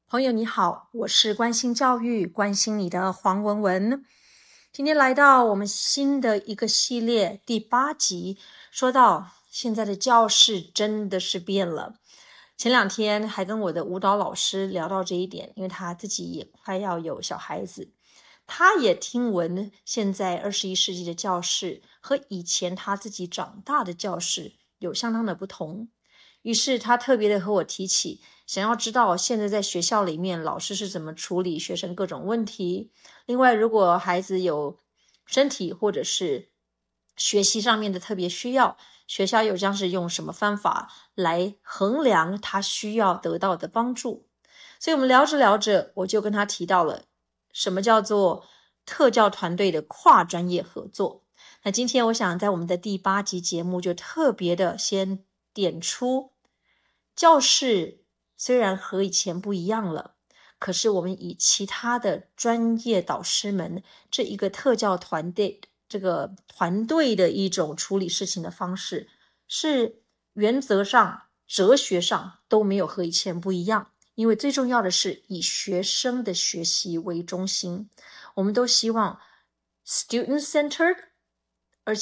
朋友你好，我是关心教育、关心你的黄文文。今天来到我们新的一个系列第8集，说到现在的教室真的是变了。前2天还跟我的舞蹈老师聊到这一点，因为他自己也快要有小孩子，他也听闻现在21世纪的教室和以前他自己长大的教室有相当的不同。于是他特别的和我提起，想要知道现在在学校里面老师是怎么处理学生各种问题。另外，如果孩子有身体或者是学习上面的特别需要，学校又将是用什么方法来衡量他需要得到的帮助。所以我们聊着聊着，我就跟他提到了什么叫做特教团队的跨专业合作。那今天我想在我们的第8集节目就特别的先点出，教室虽然和以前不一样了，可是我们以其他的专业导师们这一个特教团队这个团队的一种处理事情的方式，是原则上哲学上都没有和以前不一样。因为最重要的是以学生的学习为中心，我们都希望 student-centered